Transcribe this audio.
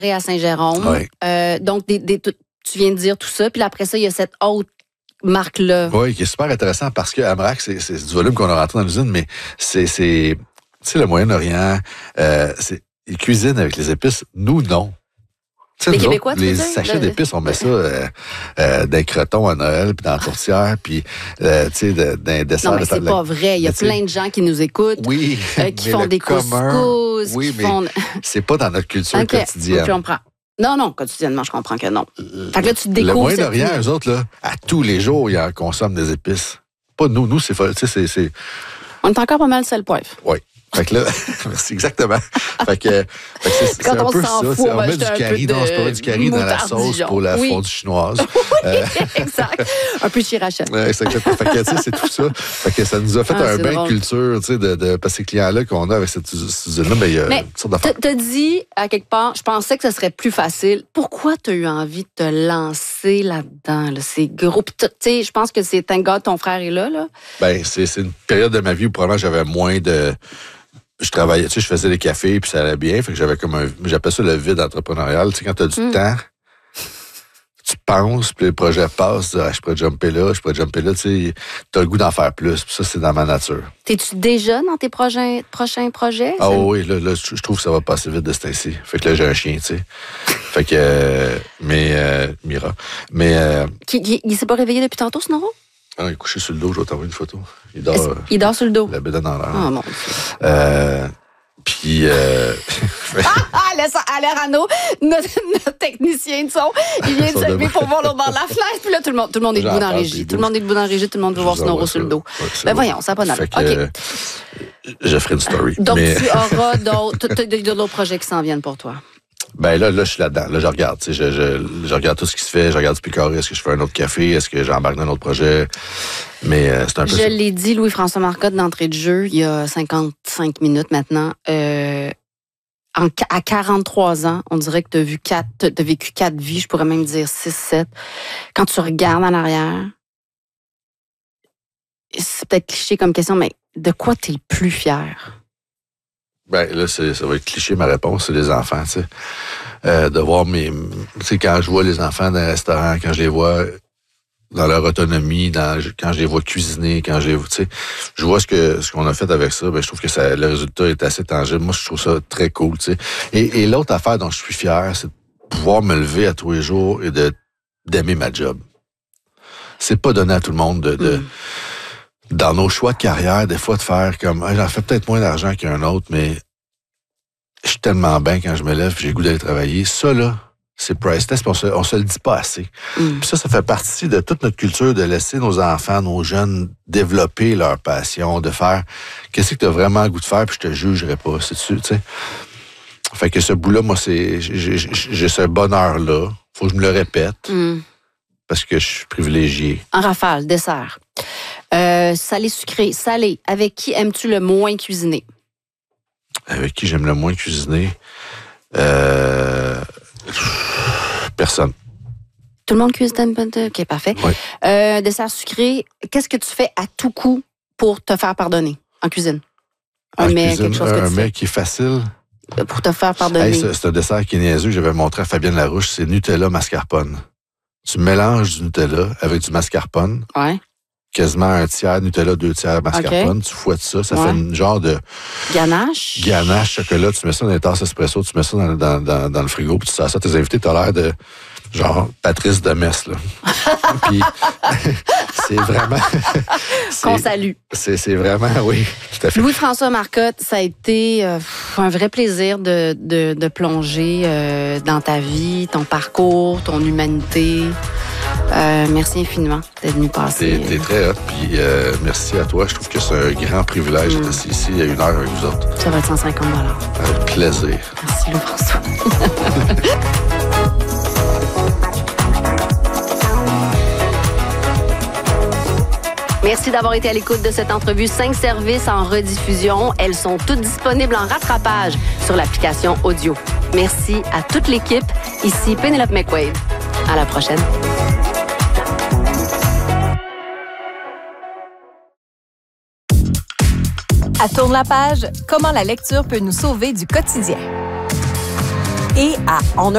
à Saint-Jérôme. Oui. Donc, tu viens de dire tout ça. Puis après ça, il y a cette autre marque-là. Oui, qui est super intéressant parce que Amrak, c'est du volume qu'on a rentré dans l'usine, mais c'est tu sais, le Moyen-Orient, ils cuisinent avec les épices. Nous, non. Les Québécois, tu veux les dire? sachets d'épices, on met ça dans les crotons à Noël, puis dans la tourtière, puis tu sais, dans les desserts. Non, mais c'est pas vrai. Il y a plein de gens qui nous écoutent, oui, qui font des couscous. Oui, mais font... c'est pas dans notre culture quotidienne. Je comprends. Non, quotidiennement, je comprends que non. Fait que là, tu découvres... Le Moyen-Orient, eux autres, là, à tous les jours, ils en consomment des épices. Pas nous. Nous, c'est... On est encore pas mal sel poivre. Oui. Fait que là, merci, exactement. Fait que c'est un peu ça. On met du curry, non, c'est pas vrai, du curry dans la sauce pour la fondue chinoise. Oui, exact. Un peu de chiracha. Exactement. Fait que, tu sais, c'est tout ça. Fait que ça nous a fait un bain de culture, tu sais, parce que ces clients-là qu'on a avec cette usine-là, mais il y a une sorte d'affaires. T'as dit, à quelque part, je pensais que ce serait plus facile. Pourquoi t'as eu envie de te lancer là-dedans, là? C'est gros. Tu sais, je pense que c'est un gars, ton frère est là. Ben, c'est une période de ma vie où probablement j'avais moins de... Je travaillais, tu sais, je faisais des cafés, puis ça allait bien. Fait que j'avais comme j'appelle ça le vide entrepreneurial. Tu sais, quand tu as du temps, tu penses, puis le projet passe, je pourrais jumper là, tu sais, tu as le goût d'en faire plus. Puis ça, c'est dans ma nature. T'es-tu déjà dans tes prochains projets? Ah oui, là, je trouve que ça va passer vite de ce temps-ci. Fait que là, j'ai un chien, tu sais. Fait que, Mira. Mais. Il s'est pas réveillé depuis tantôt, ce Noro? Ah, il est couché sur le dos, je vais t'envoyer une photo. Il dort sur le dos. La bédaine dans l'air. Ah, mon Dieu. Puis... Laisse Arano, notre technicien de son, il vient de se lever pour voir l'autre bord de la fenêtre. Puis là, tout le monde est debout dans la régie. Tout le monde est debout dans la régie. Tout le monde veut voir Snoro sur le dos. Ben voyons, ça n'a pas d'allure. OK. Je ferai une story. Donc, tu auras d'autres projets qui s'en viennent pour toi. Ben là, je suis là-dedans. Là, je regarde. Tu sais, je regarde tout ce qui se fait. Je regarde du picoré. Est-ce que je fais un autre café? Est-ce que j'embarque dans un autre projet? Mais c'est un peu Je l'ai dit, Louis-François Marcotte, d'entrée de jeu, il y a 55 minutes maintenant. À 43 ans, on dirait que t'as vécu 4 vies. Je pourrais même dire 6, 7. Quand tu regardes en arrière, c'est peut-être cliché comme question, mais de quoi t'es le plus fier? Ben là, ça va être cliché, ma réponse, c'est les enfants, tu sais. De voir tu sais, quand je vois les enfants dans un restaurant, quand je les vois dans leur autonomie, quand je les vois cuisiner, quand je les vois, tu sais, je vois ce qu'on a fait avec ça, ben je trouve que le résultat est assez tangible. Moi, je trouve ça très cool, tu sais. Et l'autre affaire dont je suis fier, c'est de pouvoir me lever à tous les jours et d'aimer ma job. C'est pas donné à tout le monde dans nos choix de carrière, des fois, de faire comme, j'en fais peut-être moins d'argent qu'un autre, mais je suis tellement bien quand je me lève, j'ai le goût d'aller travailler. Ça, là, c'est priceless, puis on se le dit pas assez. Puis ça fait partie de toute notre culture de laisser nos enfants, nos jeunes, développer leur passion, de faire qu'est-ce que tu as vraiment le goût de faire, puis je te jugerai pas, tu sais. Fait que ce bout-là, moi, j'ai ce bonheur-là. Faut que je me le répète, parce que je suis privilégié. En rafale, dessert. Salé, sucré, salé. Avec qui aimes-tu le moins cuisiner? Avec qui j'aime le moins cuisiner? Personne. Tout le monde cuisine? OK, parfait. Oui. Dessert sucré, qu'est-ce que tu fais à tout coup pour te faire pardonner en cuisine? Quelque chose que tu fais. Un mets qui est facile. Pour te faire pardonner. Hey, c'est un dessert qui est niaiseux que j'avais montré à Fabienne Larouche. C'est Nutella mascarpone. Tu mélanges du Nutella avec du mascarpone. Ouais. Quasiment un tiers Nutella, 2 tiers mascarpone. Okay. Tu fouettes ça. Ça fait une genre de... Ganache. Ganache, chocolat. Tu mets ça dans les tasses espresso. Tu mets ça dans le frigo. Puis tu sers ça à tes invités. Tu as l'air de... genre Patrice de Metz, là. Puis c'est vraiment... Qu'on salue. C'est vraiment, oui, tout à fait. Louis-François Marcotte, ça a été un vrai plaisir de plonger dans ta vie, ton parcours, ton humanité. Merci infiniment d'être venu passer. T'es très hot, puis merci à toi. Je trouve que c'est un grand privilège d'être assis ici il y a 1 heure avec vous autres. Ça va être 150 $. Avec plaisir. Merci, Louis-François. Merci d'avoir été à l'écoute de cette entrevue. 5 services en rediffusion. Elles sont toutes disponibles en rattrapage sur l'application audio. Merci à toute l'équipe. Ici Pénélope McQuaid. À la prochaine. À Tourne la page, comment la lecture peut nous sauver du quotidien. Et à On